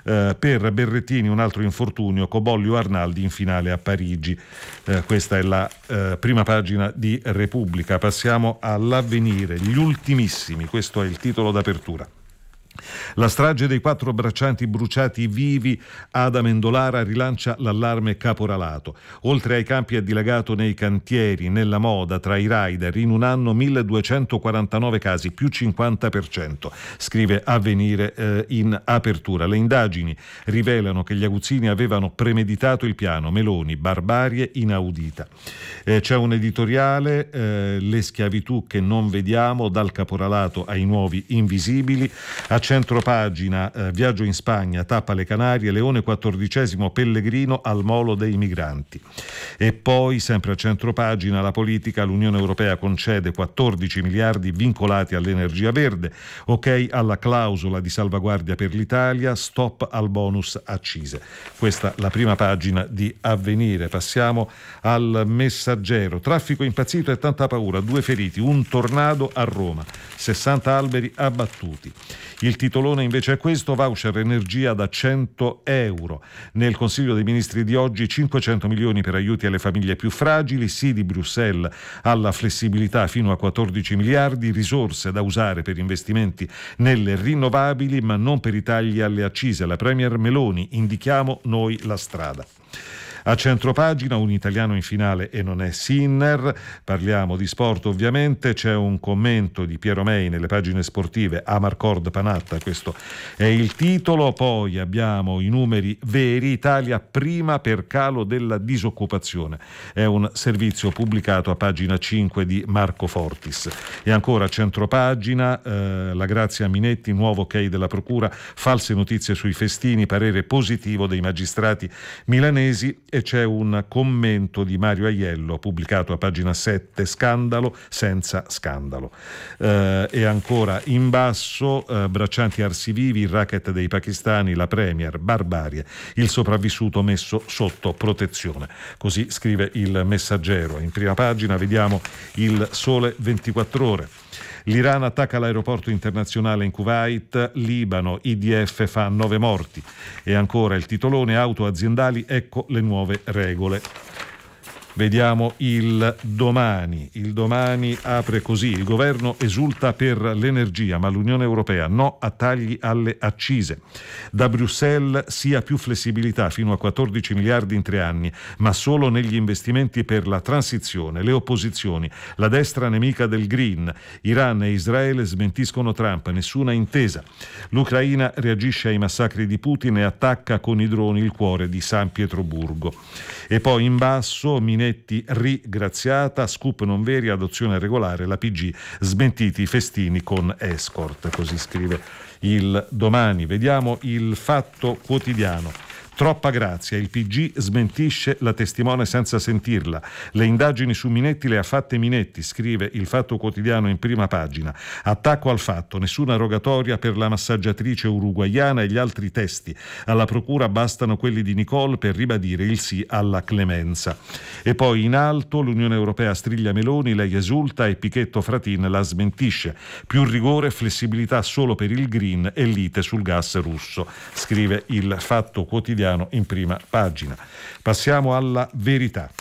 Per Berrettini un altro infortunio, Cobollio Arnaldi in finale a Parigi. Questa è la prima pagina di Repubblica. Passiamo all'Avvenire, gli ultimissimi, questo è il titolo d'apertura. La strage dei 4 braccianti bruciati vivi ad Amendolara rilancia l'allarme caporalato. Oltre ai campi è dilagato nei cantieri, nella moda, tra i rider. In un anno 1249 casi, più 50%, scrive Avvenire in apertura. Le indagini rivelano che gli aguzzini avevano premeditato il piano. Meloni, barbarie inaudita. C'è un editoriale, le schiavitù che non vediamo, dal caporalato ai nuovi invisibili. A centropagina, viaggio in Spagna, tappa le Canarie, Leone XIV Pellegrino al molo dei migranti. E poi, sempre a centropagina, la politica, l'Unione Europea concede 14 miliardi vincolati all'energia verde, ok alla clausola di salvaguardia per l'Italia, stop al bonus accise. Questa la prima pagina di Avvenire. Passiamo al Messaggero. Traffico impazzito e tanta paura, 2 feriti, un tornado a Roma, 60 alberi abbattuti. Il titolone invece è questo: voucher energia da 100 euro. Nel Consiglio dei Ministri di oggi 500 milioni per aiuti alle famiglie più fragili, sì di Bruxelles alla flessibilità fino a 14 miliardi, risorse da usare per investimenti nelle rinnovabili ma non per i tagli alle accise. La Premier Meloni, indichiamo noi la strada. A centropagina un italiano in finale e non è Sinner. Parliamo di sport ovviamente, c'è un commento di Piero Mei nelle pagine sportive, Amarcord Panatta, questo è il titolo. Poi abbiamo i numeri veri, Italia prima per calo della disoccupazione, è un servizio pubblicato a pagina 5 di Marco Fortis. E ancora a centropagina, la Grazia Minetti, nuovo ok della procura, false notizie sui festini, parere positivo dei magistrati milanesi. E c'è un commento di Mario Aiello pubblicato a pagina 7, scandalo senza scandalo. E ancora in basso, braccianti arsi vivi, il racket dei pakistani, la Premier, barbarie, il sopravvissuto messo sotto protezione. Così scrive il Messaggero. In prima pagina vediamo il Sole 24 Ore. L'Iran attacca l'aeroporto internazionale in Kuwait, Libano, IDF fa 9 morti. E ancora il titolone, auto aziendali, ecco le nuove regole. Vediamo il Domani. Il Domani apre così: il governo esulta per l'energia, ma l'Unione Europea no a tagli alle accise. Da Bruxelles sia più flessibilità fino a 14 miliardi in 3 anni, ma solo negli investimenti per la transizione. Le opposizioni, la destra nemica del green. Iran e Israele smentiscono Trump, nessuna intesa. L'Ucraina reagisce ai massacri di Putin e attacca con i droni il cuore di San Pietroburgo. E poi in basso, Minetti rigraziata, scoop non veri, adozione regolare, la PG, smentiti i festini con escort, così scrive il Domani. Vediamo il Fatto Quotidiano. Troppa grazia, il PG smentisce la testimone senza sentirla. Le indagini su Minetti le ha fatte Minetti, scrive il Fatto Quotidiano in prima pagina. Attacco al fatto, nessuna rogatoria per la massaggiatrice uruguaiana e gli altri testi. Alla procura bastano quelli di Nicole per ribadire il sì alla clemenza. E poi in alto, l'Unione Europea striglia Meloni, lei esulta e Pichetto Fratin la smentisce. Più rigore, flessibilità solo per il green e lite sul gas russo, scrive il Fatto Quotidiano in prima pagina. Passiamo alla Verità.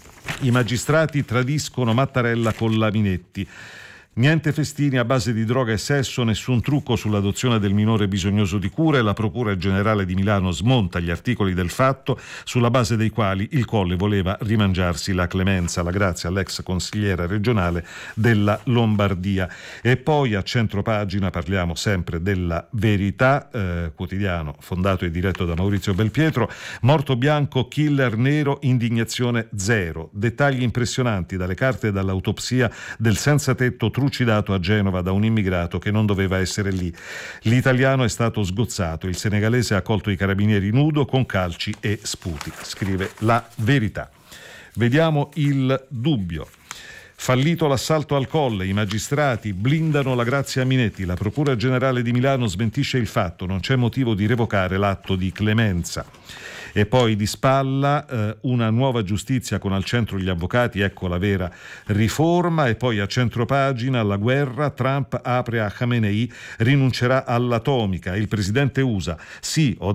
I magistrati tradiscono Mattarella con la Minetti. Niente festini a base di droga e sesso, nessun trucco sull'adozione del minore bisognoso di cure. La Procura Generale di Milano smonta gli articoli del Fatto sulla base dei quali il Colle voleva rimangiarsi la clemenza, la grazia all'ex consigliera regionale della Lombardia. E poi a centropagina parliamo sempre della Verità, quotidiano fondato e diretto da Maurizio Belpietro. Morto bianco, killer nero, indignazione zero. Dettagli impressionanti dalle carte e dall'autopsia del senza tetto trucidato a Genova da un immigrato che non doveva essere lì. L'italiano è stato sgozzato, il senegalese ha colto i carabinieri nudo con calci e sputi, scrive la Verità. Vediamo il Dubbio. Fallito l'assalto al Colle, i magistrati blindano la grazia Minetti, la Procura Generale di Milano smentisce il fatto, non c'è motivo di revocare l'atto di clemenza. E poi di spalla una nuova giustizia con al centro gli avvocati, ecco la vera riforma. E poi a centropagina la guerra, Trump apre a Khamenei, rinuncerà all'atomica, il presidente USA, sì, ho